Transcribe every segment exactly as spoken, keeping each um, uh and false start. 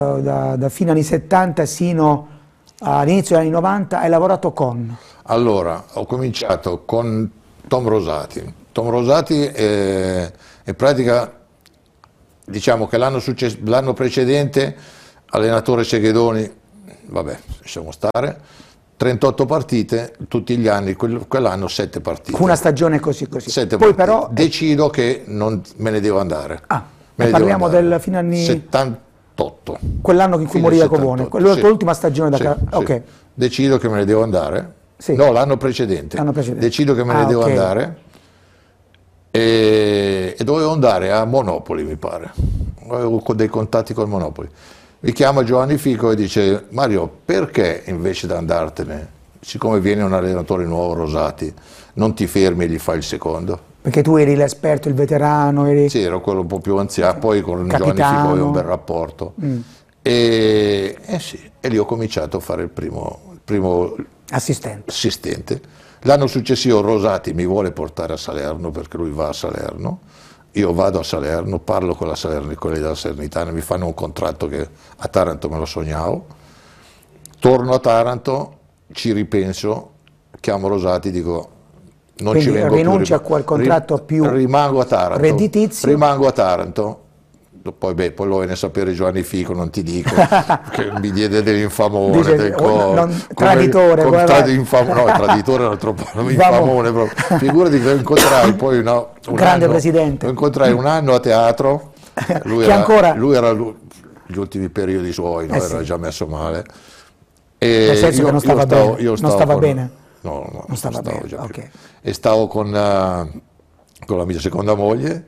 Da, da fine anni settanta sino all'inizio degli anni novanta hai lavorato con? Allora, ho cominciato con Tom Rosati. Tom Rosati è, in pratica, diciamo che l'anno precedente, allenatore Seghedoni, vabbè, lasciamo stare, trentotto partite, tutti gli anni, quell'anno sette partite. Una stagione così così. Sette Poi partite. però... Decido che non me ne devo andare. Ah, me ne parliamo devo andare. del fine anni... settantotto. Quell'anno in cui morì Iacobone, quella sì. l'ultima stagione da sì, casa. sì. Okay. Decido che me ne devo andare. Sì. No, l'anno precedente. precedente. Decido che me ne ah, devo okay. andare e, e dovevo andare a Monopoli, mi pare. Avevo dei contatti col Monopoli. Mi chiama Giovanni Fico e dice: Mario, perché invece di andartene, siccome viene un allenatore nuovo, Rosati, non ti fermi e gli fai il secondo? Perché tu eri l'esperto, il veterano, eri... Sì, ero quello un po' più anziano, poi con Capitano. Giovanni Fico avevo un bel rapporto. Mm. E, eh sì, e lì ho cominciato a fare il primo, il primo assistente. assistente. L'anno successivo Rosati mi vuole portare a Salerno, perché lui va a Salerno. Io vado a Salerno, parlo con, la Salerno, con quelli della Salernitana, mi fanno un contratto che a Taranto me lo sognavo. Torno a Taranto, ci ripenso, chiamo Rosati, dico: non Quindi ci vengo rinuncia più, a quel contratto più rimango a Taranto, redditizio. Rimango a Taranto. Poi, beh, poi lo venne a sapere Giovanni Fico, non ti dico, che mi diede dell'infamone, Dice, del oh, non, come, traditore, come, trad infamo, no, il traditore era troppo infamone proprio. Figurati che lo incontrai poi una, un grande anno, presidente. Lo incontrai un anno a teatro, lui che era, ancora... lui era lui, gli ultimi periodi suoi, no? eh Era sì. già messo male. E Nel senso io, che non stava io stavo, bene? Io non stavo stava con, bene? No, no, non stava stavo bene, già okay. E stavo con, uh, con la mia seconda moglie.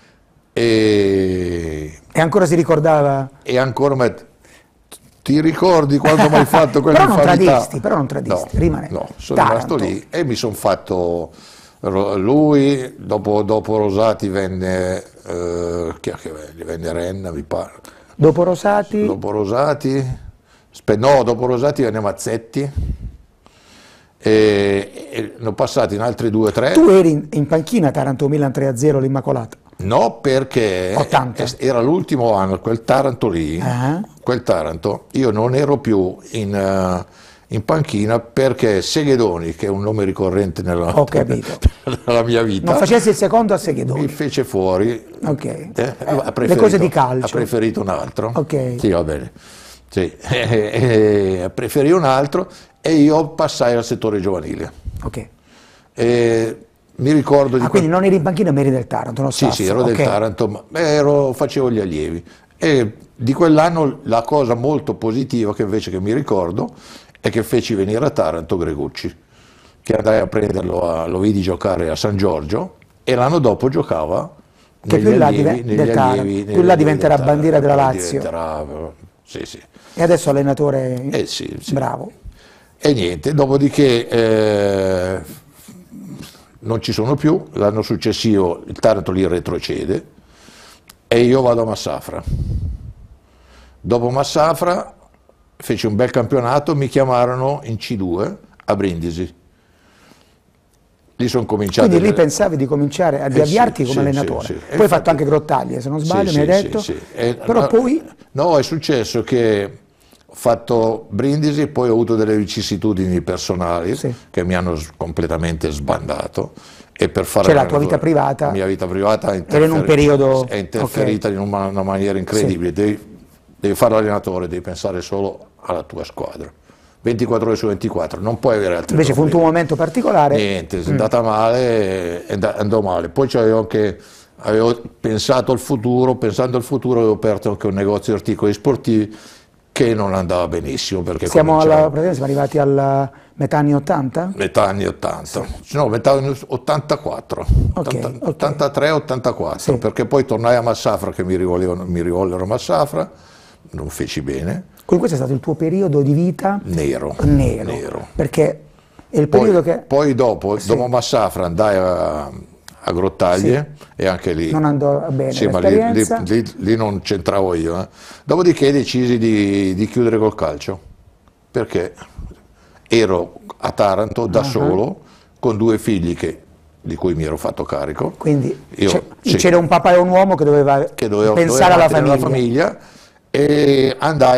E, e ancora si ricordava? E ancora me, ti ricordi quando mi hai fatto quell'infamità? Però non tradisti, però non tradisti, no, rimane no, sono Taranto. rimasto lì e mi sono fatto, lui, dopo, dopo Rosati venne, eh, chi è che venne? Venne Renna, mi pare. Dopo Rosati? Dopo Rosati, no, dopo Rosati venne Mazzetti. E, e ne ho passati in altri due o tre. Tu eri in, in panchina Taranto Milan tre a zero l'Immacolata? No, perché ottanta. Era l'ultimo anno, quel Taranto lì, uh-huh. quel Taranto, io non ero più in, uh, in panchina perché Seghedoni, che è un nome ricorrente nella, Ho capito. nella mia vita, non facessi il secondo a Seghedoni, mi fece fuori, okay. eh, ha le cose di calcio, ha preferito un altro, okay. Sì, va bene, sì. eh, preferì un altro e io passai al settore giovanile. Ok. E, mi ricordo di ah, quindi non eri in panchina ma eri del Taranto, non Sì, sì, ero okay. del Taranto, ma ero, facevo gli allievi. E di quell'anno la cosa molto positiva che invece che mi ricordo è che feci venire a Taranto Gregucci, che andai a prenderlo, a, lo vidi giocare a San Giorgio e l'anno dopo giocava che negli più là, allievi, del negli Taranto, allievi, più là diventerà bandiera della Lazio. Diventerà, sì, sì. E adesso allenatore eh, sì, sì. bravo. E niente, dopodiché... Eh, non ci sono più, l'anno successivo il Taranto lì retrocede e io vado a Massafra. Dopo Massafra feci un bel campionato, mi chiamarono in C due a Brindisi. Lì sono cominciato. Quindi lì pensavi di cominciare a di avviarti eh come sì, allenatore. Sì, sì. Poi hai fatto anche Grottaglie, se non sbaglio, sì, mi hai sì, detto. Sì, sì. E, Però no, poi... No, è successo che ho fatto Brindisi, poi ho avuto delle vicissitudini personali sì. che mi hanno completamente sbandato. E per fare cioè la tua vita privata, la mia vita privata è, era in un periodo... è interferita okay. in una, una maniera incredibile. Sì. Devi, devi fare l'allenatore, devi pensare solo alla tua squadra. ventiquattro ore su ventiquattro, non puoi avere altri Invece problemi. Fu un tuo momento particolare. Niente, è andata mm. male, è andò male. Poi avevo anche avevo pensato al futuro, pensando al futuro avevo aperto anche un negozio di articoli sportivi che non andava benissimo. Perché siamo, alla, siamo arrivati alla metà anni ottanta? Metà anni ottanta, sì. No, metà anni ottantaquattro, okay, ottanta, okay. ottantatré ottantaquattro, sì. Perché poi tornai a Massafra che mi rivolevano, mi rivollero a Massafra, non feci bene. Quindi questo è stato il tuo periodo di vita? Nero. Nero, nero. Perché è il periodo poi, che... Poi dopo, sì. dopo Massafra andai a, a Grottaglie sì. e anche lì... Non andò bene sì, ma lì, lì, lì, lì non c'entravo io. Eh. Dopodiché decisi di, di chiudere col calcio, perché ero a Taranto da uh-huh. solo, con due figli che, di cui mi ero fatto carico. Quindi io, c'era sì, un papà e un uomo che doveva, che doveva pensare doveva alla famiglia. famiglia e andai